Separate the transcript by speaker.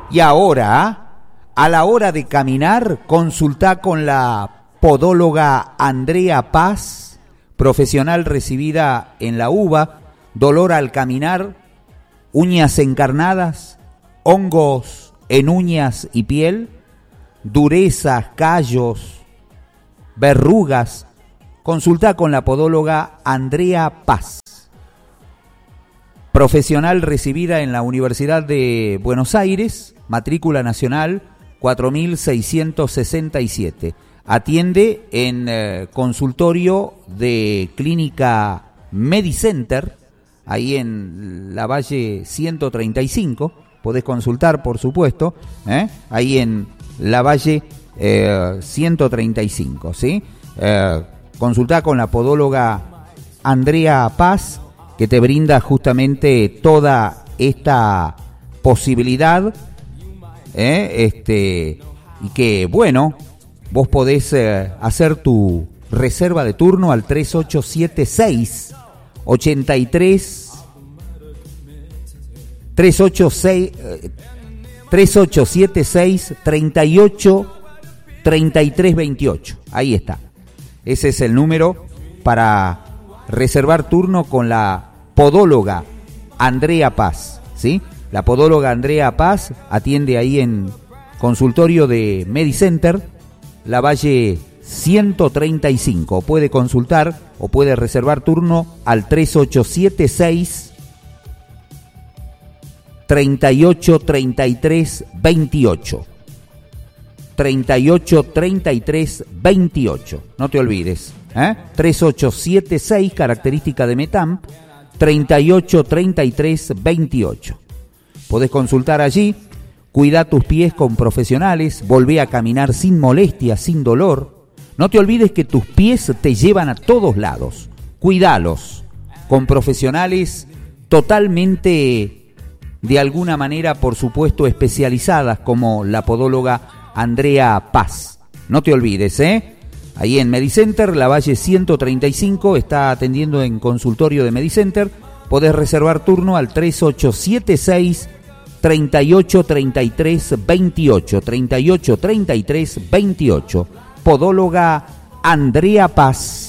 Speaker 1: Y ahora, a la hora de caminar, consultá con la podóloga Andrea Paz, profesional recibida en la UBA, dolor al caminar, uñas encarnadas, hongos en uñas y piel, durezas, callos, verrugas. Consultá con la podóloga Andrea Paz, profesional recibida en la Universidad de Buenos Aires, matrícula nacional 4667. Atiende en consultorio de Clínica Medicenter, ahí en la Valle 135. Podés consultar, por supuesto, ahí en la Valle 135, ¿sí? Consultá con la podóloga Andrea Paz, que te brinda justamente toda esta posibilidad, y que, bueno, vos podés hacer tu reserva de turno al 3876 83 3876 38 33 28. Ahí está. Ese es el número para reservar turno con la podóloga Andrea Paz, ¿sí? La podóloga Andrea Paz atiende ahí en consultorio de Medicenter, la Valle 135. Puede consultar o puede reservar turno al 3876 38 33 28. 38 33 28. No te olvides, 3876, característica de Metam, 38 33 28. Podés consultar allí. Cuida tus pies con profesionales, volvé a caminar sin molestia, sin dolor. No te olvides que tus pies te llevan a todos lados. Cuidalos con profesionales totalmente, de alguna manera, por supuesto, especializadas, como la podóloga Andrea Paz. No te olvides, ahí en Medicenter, la Valle 135, está atendiendo en consultorio de Medicenter. Podés reservar turno al 3876 38 33 28. 38 33 28. Podóloga Andrea Paz.